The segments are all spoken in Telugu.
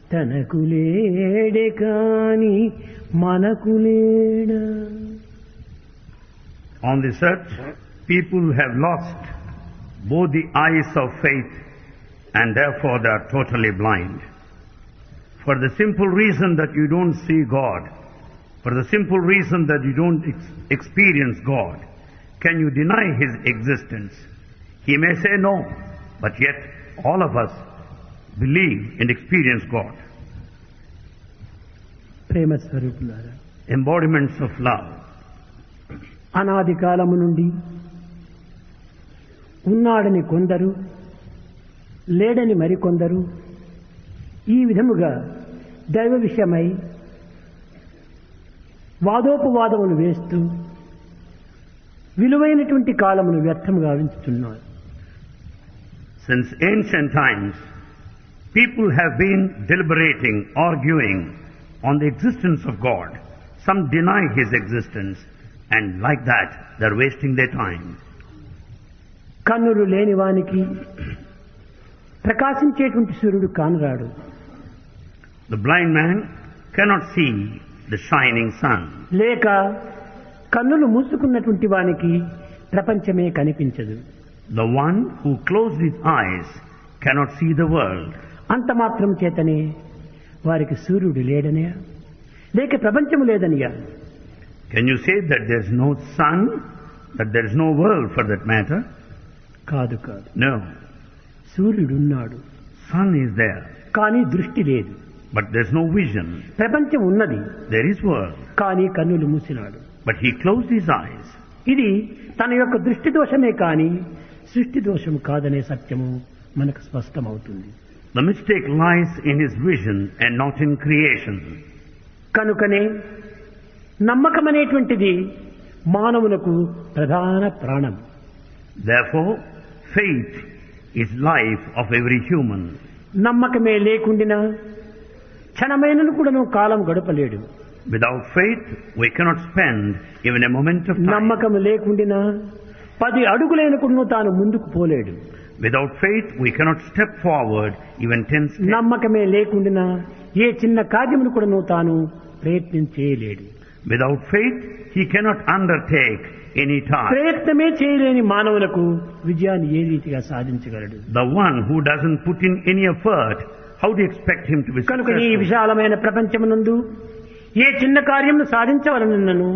తనకు లేడే కాని మనకు లేడా. On this earth, people have lost both the eyes of faith and therefore they are totally blind. For the simple reason that you don't see God, for the simple reason that you don't experience God, can you deny His existence? He may say no, but yet all of us believe and experience God. ప్రేమ స్వరూపులారా, Embodiments of love. అనాది కాలము నుండి ఉన్నాడని కొందరు, లేడని మరికొందరు ఈ విధముగా దైవ విషయమై వాదోపవాదములు వేస్తూ విలువైనటువంటి కాలమును వ్యర్థము గావించుతున్నారు. Since ancient times, people have been deliberating, arguing on the existence of God. Some deny His existence, and like that, they're wasting their time. కన్నులు లేని వానికి ప్రకాశించేటువంటి సూర్యుడు కానరాడు. The blind man cannot see the shining sun. లేక కన్నులు మూసుకున్నటువంటి వానికి ప్రపంచమే కనిపించదు. The one who closed his eyes cannot see the world. అంత మాత్రం చేతనే వారికి సూర్యుడు లేడనియా, లేక ప్రపంచము లేదనియా? Can you say that there's no sun, that there's no world for that matter? కాదు కాదు. No. సూర్యుడున్నాడు, Sun is there, కానీ దృష్టి లేదు. but there's no vision. ప్రపంచం ఉన్నది, There is world, కానీ కన్నులు మూసినాడు. but he closed his eyes. ఇది తన యొక్క దృష్టి దోషమే కానీ సృష్టి దోషము కాదనే సత్యము మనకు స్పష్టమవుతుంది. The mistake lies in his vision and not in creation. కనుకనే నమ్మకం అనేటువంటిది మానవులకు ప్రధాన ప్రాణం. Therefore, faith is life of every human. నమ్మకమే లేకుండినా క్షణమైనను కూడాను కాలం గడపలేడు. Without faith, we cannot spend even a moment of time. నమ్మకం లేకుండినా 10 అడుగులైన కూడాను తాను ముందుకు పోలేడు. Without faith, we cannot step forward even 10 steps. నమ్మకమే లేకుండినా ఏ చిన్న కార్యమును కూడాను తాను ప్రయత్నం చేయలేడు. Without faith, he cannot undertake any task. ప్రయత్నమే చేయలేని మానవులకు విజయాన్ని ఏ రీతిగా సాధించగలడు? The one who doesn't put in any effort, how do you expect him to be కనుక ఈ successful? విశాలమైన ప్రపంచమునందు ఏ చిన్న కార్యమును సాధించవలనను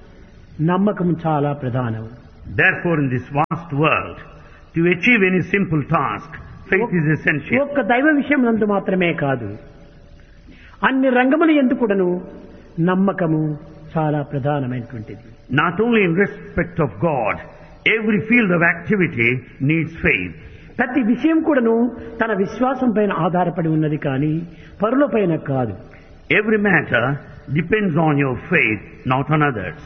నమ్మకం చాలా ప్రధానం. Therefore, in this vast world, to achieve any simple task, faith is essential. ఒక్క దైవ విషయం నందు మాత్రమే కాదు, అన్ని రంగముల యందు కూడాను నమ్మకము చాలా ప్రధానమైనటువంటిది. Not only in respect of God, every field of activity needs faith. ప్రతి విషయం కూడాను తన విశ్వాసం పైన ఆధారపడి ఉన్నది కానీ పరుల పైన కాదు. Every matter depends on your faith, not on others.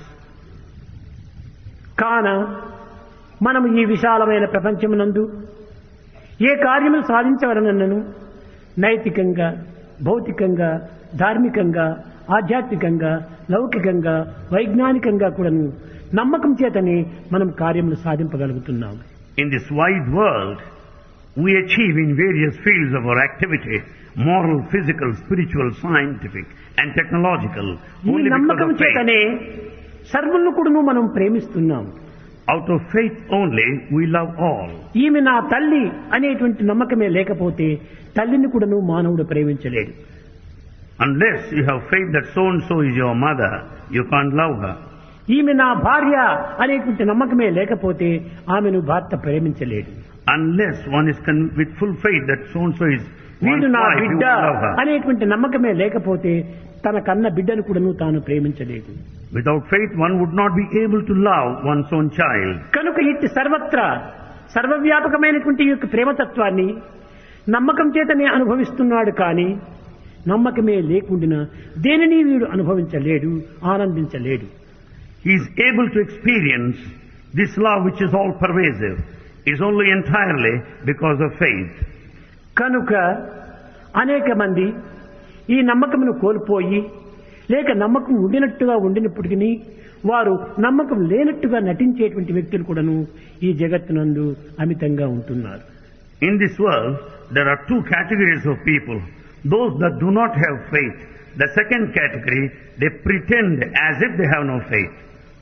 కాన మనం ఈ విశాలమైన ప్రపంచమునందు ఏ కార్యములు సాధించవలనను నైతికంగా, భౌతికంగా, ధార్మికంగా, ఆధ్యాత్మికంగా, లౌకికంగా, వైజ్ఞానికంగా కూడాను నమ్మకం చేతనే మనం కార్యములు సాధింపగలుగుతున్నాం. In this wide world, we achieve in various fields of our activity, moral, physical, spiritual, scientific and technological, ఈ only because నమ్మకం of faith. చేతనే సర్వులను కూడాను మనం ప్రేమిస్తున్నాం. Out of faith only, we love all. ఈమె నా తల్లి అనేటువంటి నమ్మకమే లేకపోతే తల్లిని కూడాను మానవుడు ప్రేమించలేడు. Unless you have faith that so-and-so is your mother, you can't love her. ఈమె నా భార్య అనేటువంటి నమ్మకమే లేకపోతే ఆమెను భర్త ప్రేమించలేడు. Unless one is with full faith that so-and-so is వీడు one's నా wife, you బిడ్డ will love her. అనేటువంటి నమ్మకమే లేకపోతే తన కన్న బిడ్డను కూడాను తాను ప్రేమించలేదు. Without faith, one would not be able to love one's own child. కనుక ఇట్టి సర్వత్రా సర్వవ్యాపకమైనటువంటి ఈ యొక్క ప్రేమతత్వాన్ని నమ్మకం చేతనే అనుభవిస్తున్నాడు కానీ నమ్మకమే లేకుండా దేనిని వీడు అనుభవించలేడు, ఆనందించలేడు. He is able to experience this love which is all pervasive, is only entirely because of faith. కనుక అనేక మంది ఈ నమ్మకమును కోల్పోయి లేక నమ్మకం ఉండినట్టుగా ఉండినప్పటికీ వారు నమ్మకం లేనట్టుగా నటించేటువంటి వ్యక్తులు కూడాను ఈ జగత్తునందు అమితంగా ఉంటున్నారు. In this world, there are two categories of people Those that do not have faith, the second category, they pretend as if they have no faith.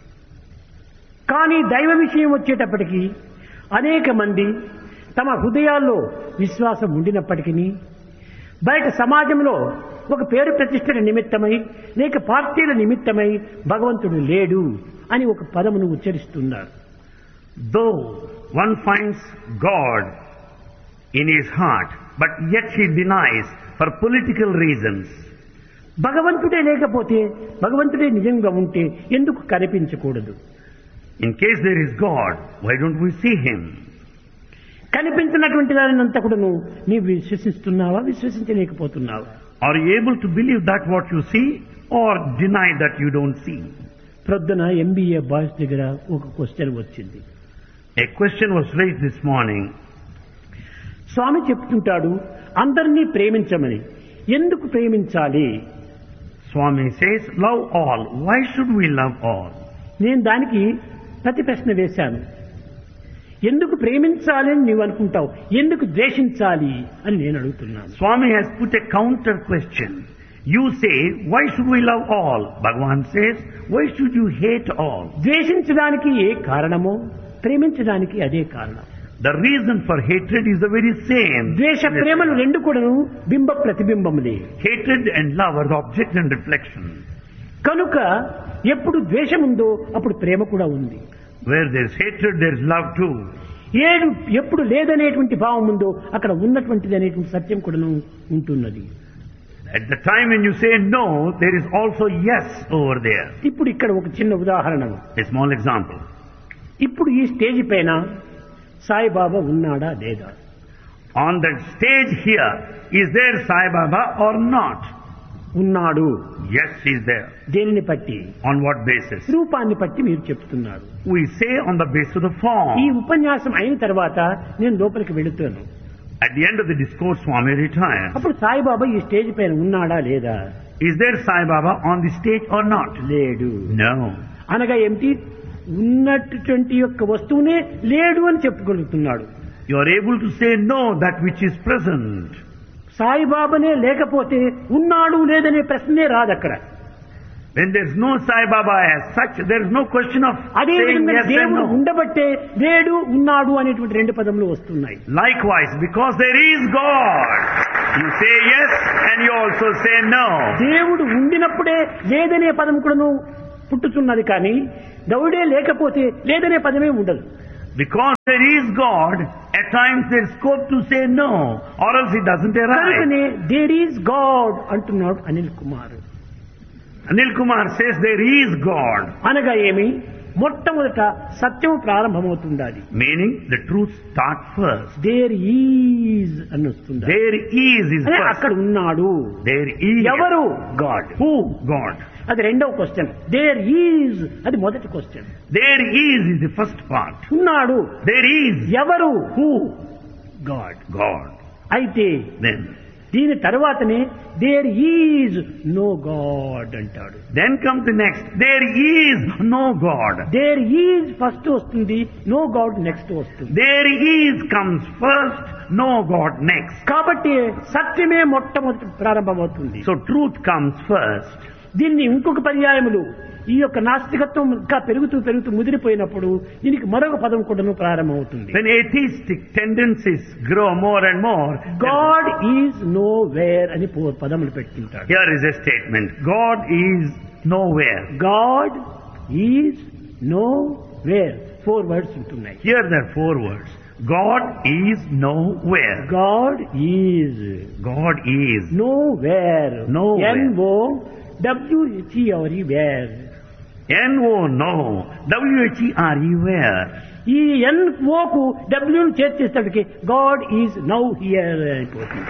కానీ దైవ విషయం వచ్చేటప్పటికి అనేక మంది తమ హృదయాల్లో విశ్వాసం ఉండినప్పటికీ బయట సమాజంలో ఒక పేరు ప్రతిష్టల నిమిత్తమై లేక పార్టీల నిమిత్తమై భగవంతుడు లేడు అని ఒక పదమును ఉచ్చరిస్తున్నారు. Though one finds God in his heart, but yet he denies for political reasons. భగవంతుడే లేకపోతే భగవంతుడే నిజంగా ఉంటే ఎందుకు కనిపించకూడదు? In case there is God, why don't we see him? కనిపించినటువంటి దానినంతా కూడాను నీవు విశ్వసిస్తున్నావా, విశ్వసించలేకపోతున్నావా? Are you able to believe that what you see or deny that you don't see? ప్రొద్దున MBA బాయ్స్ దగ్గర ఒక క్వశ్చన్ వచ్చింది. A question was raised this morning. స్వామి చెప్తుంటాడు అందరినీ ప్రేమించమని. ఎందుకు ప్రేమించాలి? Swami says, love all. Why should we love all? నేను దానికి ప్రతి ప్రశ్న వేశాను. ఎందుకు ప్రేమించాలి అని నీవు అనుకుంటావు, ఎందుకు ద్వేషించాలి అని నేను అడుగుతున్నాను. Swami has put a counter question. You say, why should we love all? Bhagavan says, why should you hate all? ద్వేషించడానికి ఏ కారణమో ప్రేమించడానికి అదే కారణం. The reason for hatred is the very same. ద్వేష ప్రేమలు రెండు కూడాను బింబ ప్రతిబింబములే. Hatred and love are the object and reflection. కనుక ఎప్పుడు ద్వేషం ఉందో అప్పుడు ప్రేమ కూడా ఉంది. Where there is hatred, there is love too. ఎప్పుడు లేదనేటువంటి భావం ఉందో అక్కడ ఉన్నటువంటిది అనేటువంటి సత్యం కూడా ఉంటున్నది. At the time when you say no, there is also yes over there. ఇప్పుడు ఇక్కడ ఒక చిన్న ఉదాహరణ, A small example. ఇప్పుడు ఈ స్టేజ్ పైన సాయిబాబా ఉన్నాడా లేదా? On that stage here, is there Sai Baba or not? ఉన్నాడు. Yes, he is there. దేనిని బట్టి? On what basis? రూపాన్ని బట్టి మీరు చెప్తున్నారు. We say on the basis of the form. ఈ ఉపన్యాసం అయిన తర్వాత నేను లోపలికి వెళుతాను. At the end of the discourse, Swami retires. అప్పుడు సాయిబాబా ఈ స్టేజ్ పైన ఉన్నాడా లేదా? Is there Sai Baba on the stage or not? లేడు. No. అనగా ఏమిటి? ఉన్నటువంటి యొక్క వస్తువునే లేడు అని చెప్పగలుగుతున్నాడు. You are able to say no that which is present. సాయిబాబానే లేకపోతే ఉన్నాడు లేదనే ప్రశ్నే రాదు అక్కడ. When there is no Sai Baba as such, there is no question of అదే saying విధంగా yes and దేవుడు no. ఉండబట్టే లేడు ఉన్నాడు అనేటువంటి రెండు పదములు వస్తున్నాయి. Likewise, because there is God, you say yes and you also say no. దేవుడు ఉండినప్పుడే లేదనే పదం కూడాను పుట్టుతున్నది, కానీ దేవుడే లేకపోతే లేదనే పదమే ఉండదు. Because there is God, at times there is scope to say no, or else it doesn't arise. కనుకనే దేర్ ఈజ్ గాడ్ అంటున్నాడు Anil Kumar. Anil Kumar says there is God. అనగా ఏమి? మొట్టమొదట సత్యం ప్రారంభమవుతుండాలి. Meaning the truth starts first. There is అని వస్తుంది. There is first. అక్కడ ఉన్నాడు. There is. ఎవరు? God. Who? God. అది రెండవ క్వశ్చన్. దేర్ ఈజ్ అది మొదటి question. There is the first part. ఉన్నాడు. There is. ఎవరు? Who? God. God. అయితే Then. దీని తర్వాతనే దేర్ ఈజ్ నో గాడ్ అంటాడు. Then comes the next. There is no God. There is first వస్తుంది, నో గాడ్ నెక్స్ట్ వస్తుంది. There is comes first, no God next. కాబట్టి సత్యమే మొట్టమొదటి ప్రారంభమవుతుంది. So truth comes first. దీన్ని ఇంకొక పర్యాయములు ఈ యొక్క నాస్తికత్వం ఇంకా పెరుగుతూ ముదిరిపోయినప్పుడు దీనికి మరొక పదం కూడా ప్రారంభమవుతుంది. When atheistic tendencies grow more and more, God is know where అని పదములు పెట్టుకుంటాడు. here is a statement. God is nowhere. God is know where. 4 words ఉంటున్నాయి. Here there are 4 words. God is nowhere. God is God is. Know where. Nowhere. NOWHERE wear. N-O, no. W-H-E-R-E, where? ఈ NO కు W ను చేర్చేసరికి గాడ్ ఈజ్ నౌ హియర్ అయిపోతుంది.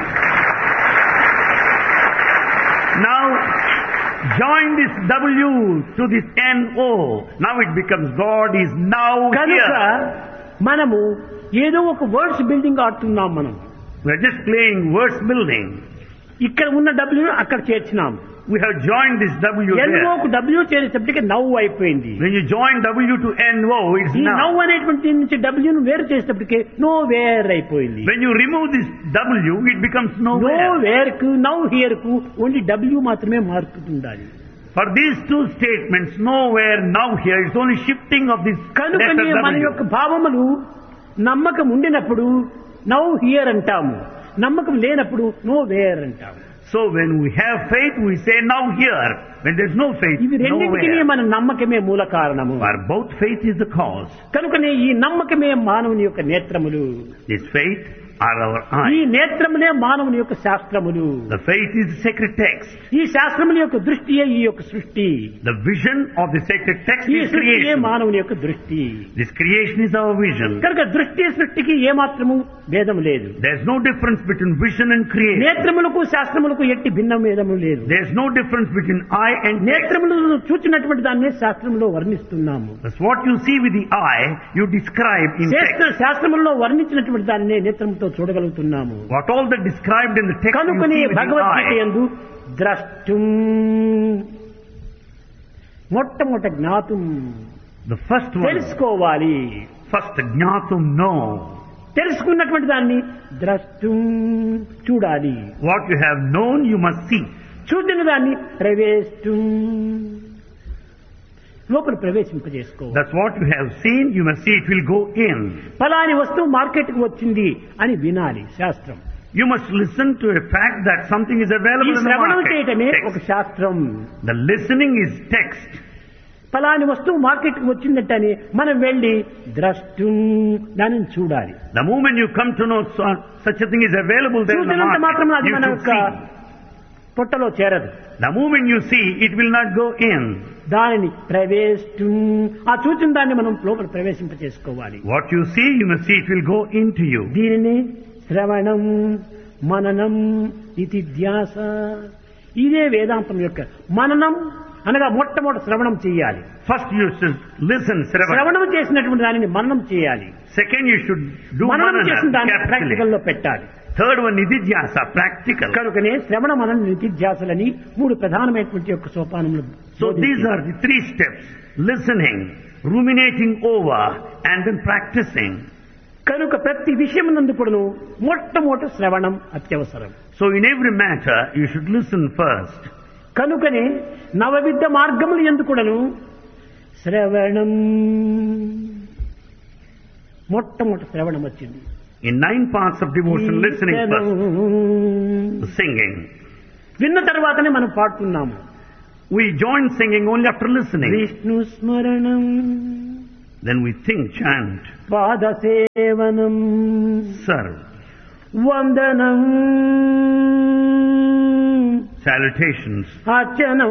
Now, join this W to this N-O. Now it becomes God is now కనుక here. మనము ఏదో ఒక వర్డ్స్ బిల్డింగ్ ఆడుతున్నాం. మనం We are just playing words building. ఇక్కడ ఉన్న W ను అక్కడ చేర్చినాం. we have joined this W ఎన్ఓకు there. W చేసేటప్పటికి నవ్వు అయిపోయింది. When you join W to NO, it's ఈ now. నవ్వు అనేటువంటి నుంచి డబ్ల్యూను వేరు చేసేటప్పటికి నో వేర్ అయిపోయింది. When you remove this W, it becomes no nowhere. Wear కు నవ్ హియర్ కు ఓన్లీ డబ్ల్యూ మాత్రమే మారుతుండాలి. For these two statements, nowhere, now here, it's only shifting of this కనుకనే letter మన W. యొక్క భావములు నమ్మకం ఉండినప్పుడు నవ్ హియర్ అంటాము, నమ్మకం లేనప్పుడు నో వేర్ అంటాము. So when we have faith, we say now here. When there's no faith, ఇవి రెండింటికి nowhere. మన నమ్మకమే మూల కారణము. For both faith is the cause. కనుకనే ఈ నమ్మకమే మానవుని యొక్క నేత్రములు. This faith are our ఈ eyes. నేత్రములే మానవుని యొక్క శాస్త్రములు. The faith is the sacred text. ఈ శాస్త్రముల యొక్క దృష్టియే ఈ యొక్క సృష్టి. The vision of the sacred text ఈ is సృష్టియే creation. మానవుని యొక్క దృష్టి. This creation is our vision. కనుక దృష్టి సృష్టికి ఏమాత్రము భేదం లేదు. There's no difference between vision and creation. నేత్రములకు శాస్త్రములకు ఎట్టి భిన్నం భేదము లేదు. There's no difference between eye and text. నేత్రములు చూచినటువంటి దాన్నే శాస్త్రంలో వర్ణిస్తున్నాము. That's what you see with the eye, you describe in text. శాస్త్రములలో వర్ణించినటువంటి దాన్నే నేత్రముతో చూడగలుగుతున్నాము. What all that described in the text you కనుకనే see with the Bhagavad Gita eye. యందు ద్రష్టుం మొట్టమొదట జ్ఞాతుం The first one, తెలుసుకోవాలి. first jnatum, know. తెలుసుకున్నటువంటి దాన్ని ద్రష్టుం చూడాలి. What you have known, you must see. చూసిన దాన్ని ప్రవేశం లోపల ప్రవేశింపజేసుకోవాలి. That's what you have seen, you must see, it will go in. ఫలాని వస్తువు మార్కెట్కి వచ్చింది అని వినాలి శాస్త్రం. You must listen to a fact that something is ఈ available in the శ్రవణం market. చేయటమే ఒక Text. శాస్త్రం. The listening is text. ఫలాని వస్తువు మార్కెట్కి వచ్చిందంటే మనం వెళ్ళి ద్రష్టుం దానిని చూడాలి. The moment you come to know such a thing is available there in the చూసినంత మాత్రం market, అది you మన should యొక్క see. పొట్టలో చేరదు. The moment you see, it will not go in. దానిని ప్రవేశం ఆ చూచిన దాన్ని మనం లోపల ప్రవేశింపచేసుకోవాలి. What you see, you must see, it will go into you. దీనిని శ్రవణం మననం నితిధ్యాస. ఇదే వేదాంతం యొక్క మననం అనగా మొట్టమొదటి శ్రవణం చేయాలి. First you should listen, Sravana. శ్రవణం చేసినటువంటి దానిని మననం చేయాలి. Second you should do మననం చేసిన manana, దాన్ని capitally. ప్రాక్టికల్ లో పెట్టాలి. Third one, nididhyasa, practical. కనుకనే శ్రవణ మనన నితిధ్యాసలని మూడు ప్రధానమైనటువంటి యొక్క సోపానములు. So these are the three steps: listening, ruminating over, and then practicing. కనుక ప్రతి విషయం నందు కూడాను మొట్టమొదటి శ్రవణం అత్యవసరం. So in every matter, you should listen first. కనుకనే నవవిధ మార్గములు యందు కూడాను శ్రవణం మొట్టమొదటి శ్రవణం వచ్చింది. In 9 parts of devotion, listening first, singing. విన్న తర్వాతనే మనం పాడుతున్నాము. We join singing only after listening. Vishnu స్మరణం Then we think, chant, పాద సేవనం serve, వందనం salutations, అర్చనం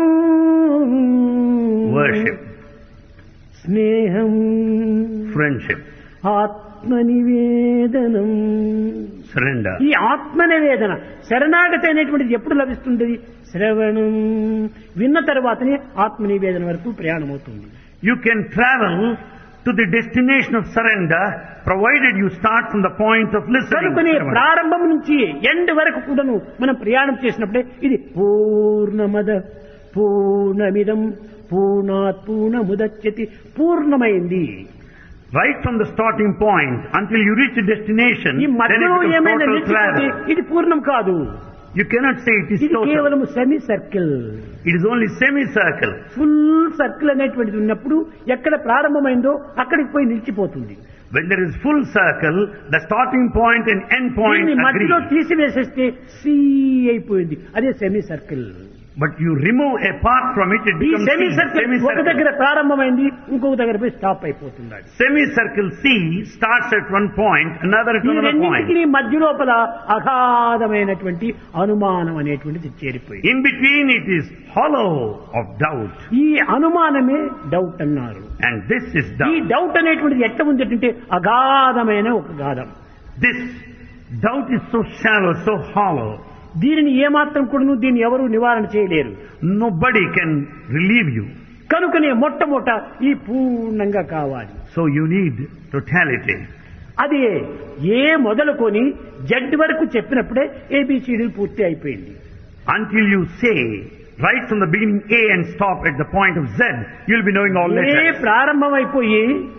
worship, స్నేహం friendship, ఆత్మనివేదనం. surrender. ఈ ఆత్మనివేదన శరణాగతి అనేటువంటిది ఎప్పుడు లభిస్తుంది? శ్రవణం విన్న తర్వాతనే ఆత్మనివేదన వరకు ప్రయాణం అవుతుంది. You can travel to the destination of surrender provided you start from the point of listening. కనుకనే Sravana. ప్రారంభం నుంచి ఎండ్ వరకు కూడాను మనం ప్రయాణం చేసినప్పుడే ఇది పూర్ణమద పూర్ణమిదం పూర్ణాత్ పూర్ణముదచ్యతి పూర్ణమైంది. Right from the starting point until you reach the destination, ఈ then it మధ్యలో becomes ఏమైనా total నిలిచిపోతే travel. ఇది పూర్ణం కాదు. You cannot say it is ఇది total. కేవలం semi circle. It is only semicircle. Full circle అనేటువంటిది ఉన్నప్పుడు ఎక్కడ ప్రారంభమైందో అక్కడికి పోయి నిలిచిపోతుంది. When there is full circle, the starting point and end point దీన్ని agree. మధ్యలో తీసివేసేస్తే సి అయిపోయింది. అదే semi circle. But you remove a part from it, it ఈ becomes సెమీ C, సర్కిల్ ఒక semicircle. దగ్గర ప్రారంభమైంది, ఇంకొక దగ్గర పోయి స్టాప్ అయిపోతుంది. అది Semicircle C starts at one point, another at ఈ another point. రెండింటికి మధ్య లోపల అగాధమైనటువంటి అనుమానం అనేటువంటిది చేరిపోయింది. In between it is hollow of doubt. ఈ అనుమానమే డౌట్ అన్నారు. And this is ఈ doubt. డౌట్ అనేటువంటిది ఎట్ట ఉంది అంటే అగాధమైన ఒక Gadham. This doubt is so shallow, so hollow. దీనిని ఏమాత్రం కూడాను దీన్ని ఎవరు నివారణ చేయలేరు. Nobody can relieve you. కనుకనే మొట్టమొదట ఈ పూర్ణంగా కావాలి. So you need totality. అది ఏ మొదలుకొని జడ్ వరకు చెప్పినప్పుడే ఏబిసిడి పూర్తి అయిపోయింది. Until you say right from the beginning A and stop at the point of Z, you'll be knowing all A letters. ప్రారంభమైపోయి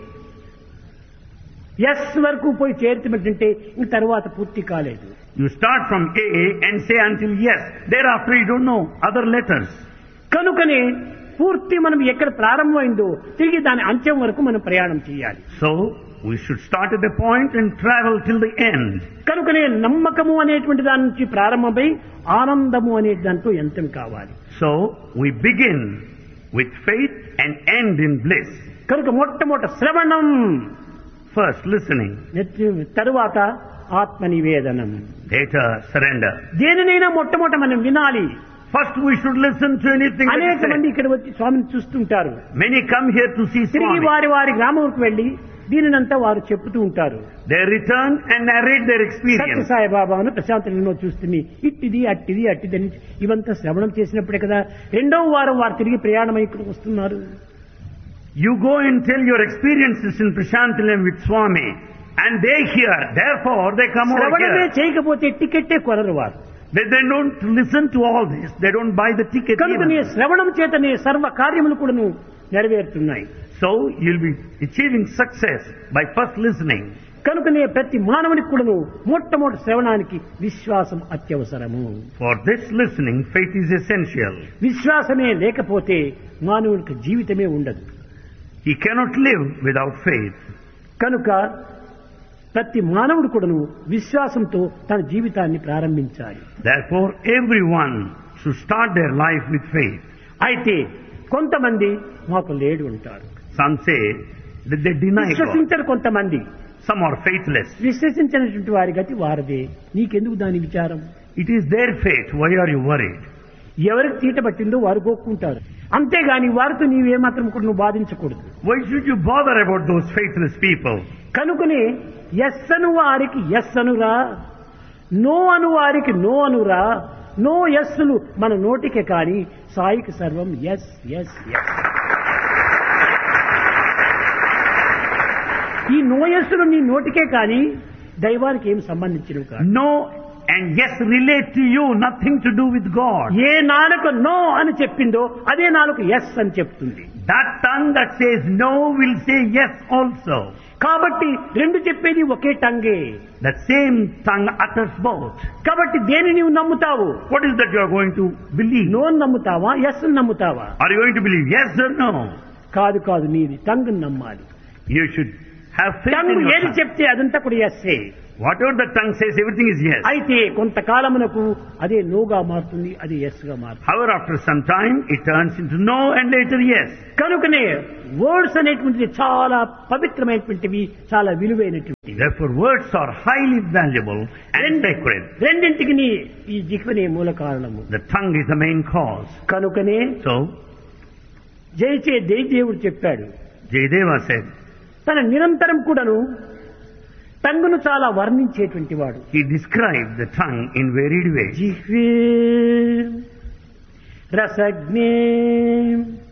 yes వరకు పోయి చేరుతున్నట్టుంటే ఇంక తర్వాత పూర్తి కాలేదు. You start from A and say until yes. Thereafter you don't know other letters. కనుకనే పూర్తి మనం ఎక్కడ ప్రారంభమైందో తిరిగి దాని అంత్యం వరకు మనం ప్రయాణం చేయాలి. So, we should start at the point and travel till the end. కనుకనే నమ్మకము అనేటువంటి దాని నుంచి ప్రారంభమై ఆనందము అనే దాంట్లో అంతం కావాలి. So, we begin with faith and end in bliss. కనుక మొట్టమొదట శ్రవణం, First, listening. తరువాత ఆత్మ నివేదనం. Later, surrender. దేనినైనా మొట్టమొదట మనం వినాలి. First, we should listen to anything that అనేక is మంది said. ఇక్కడ వచ్చి స్వామిని చూస్తుంటారు. Many come here to see తిరిగి Swami. వారి వారి గ్రామంకు వెళ్లి దీనినంతా వారు చెప్తూ ఉంటారు. They return and narrate their Satya experience. సాయిబాబాను ప్రశాంతంలో చూస్తుంది, ఇట్టిది అట్టిది అట్టిదని ఇవంతా శ్రవణం చేసినప్పుడే కదా రెండవ వారం వారు తిరిగి ప్రయాణం ఇక్కడికి వస్తున్నారు. You go and tell your experiences in Prashantilam with Swami, and they hear. Therefore, they come over శ్రవణమే here. చేయకపోతే టికెట్టే కొనరు వారు. They don't listen to all this. They don't buy the ticket కనుకనే even. శ్రవణం చేతనే సర్వ కార్యములు కూడాను నెరవేరుతున్నాయి. So, you'll be achieving success by first listening. కనుకనే ప్రతి మానవునికి కూడాను మొట్టమొదటి శ్రవణానికి విశ్వాసం అత్యవసరము. For this listening, faith is essential. విశ్వాసమే లేకపోతే మానవునికి జీవితమే ఉండదు. He cannot live without faith. కనుక ప్రతి మానవుడు కూడాను విశ్వాసంతో తన జీవితాన్ని ప్రారంభించాలి. Therefore, everyone should start their life with faith. అయితే కొంతమంది మాకు లేడు అంటారు. Some say that they deny God. విశ్వసించరు కొంతమంది. Some are faithless. విశ్వసించినటువంటి వారి గతి వారిదే. నీకెందుకు దాని విచారం? It is their fate. Why are you worried? ఎవరికి తీట పట్టిందో వారు గోక్కుంటారు. అంతేగాని వారితో నీవేమాత్రం కూడా నువ్వు బాధించకూడదు. Why should you bother about those faithless people? కనుకనే ఎస్ అను వారికి ఎస్ అనురా, నో అను వారికి నో అనురా. నో ఎస్సులు మన నోటికే కాని సాయికి సర్వం ఎస్ ఎస్ ఎస్. ఈ నో ఎస్సులు నీ నోటికే కాని దైవానికి ఏం సంబంధించినవి కాదు. No and yes relate to you, nothing to do with God. ఏ నాలుక నో అని చెప్పిందో అదే నాలుక ఎస్ అని చెప్తుంది. That tongue that says no will say yes also. కాబట్టి రెండు చెప్పేది ఒకే టంగే. The same tongue utters both. కాబట్టి దేని నీవు నమ్ముతావు? What is that you are going to believe? No నమ్ముతావా, ఎస్ నమ్ముతావా? Are you going to believe yes or no? కాదు కాదు, నీది టంగ్ నమ్మాలి. You should have faith tongue in your ఏది tongue. చెప్తే అదంతా కూడా essay. Whatever the tongue says, everything is yes. అయితే కొంతకాలమునకు అదే నోగా మారుతుంది, అది ఎస్ గా మారుతుంది. However, after some time, it turns into no and later yes. కనుకనే వర్డ్స్ అనేటువంటిది చాలా పవిత్రమైనటువంటివి, చాలా విలువైనటువంటివి. Therefore, words are highly valuable and sacred. రెండింటికి ఈ జిహ్వనే మూల కారణము. The tongue is the main cause. కనుకనే So, జయచే దేవుడు చెప్పాడు, Jayadeva said, తన నిరంతరం కూడాను టంగును చాలా వర్ణించేటువంటి వాడు. he described the tongue in varied ways. జిహ్వే రసజ్ఞే